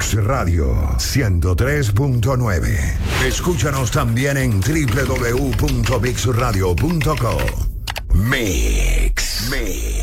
Mix Radio 103.9. Escúchanos también en www.mixradio.co. Mix.